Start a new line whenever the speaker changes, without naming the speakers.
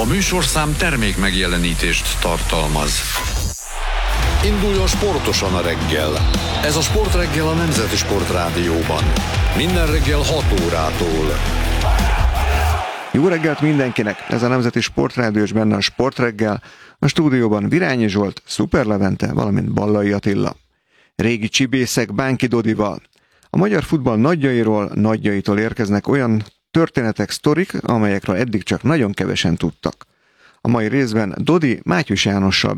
A műsorszám termék megjelenítést tartalmaz. Induljon sportosan a reggel. Ez a Sportreggel a Nemzeti Sportrádióban. Minden reggel 6 órától.
Jó reggelt mindenkinek! Ez a Nemzeti Sportrádió és benne a Sportreggel. A stúdióban Virányi Zsolt, Szuper Levente, valamint Ballai Attila. Régi csibészek Bánki Dodival. A magyar futball nagyjaitól érkeznek olyan történetek, sztorik, amelyekről eddig csak nagyon kevesen tudtak. A mai részben Dodi Mátyus Jánossal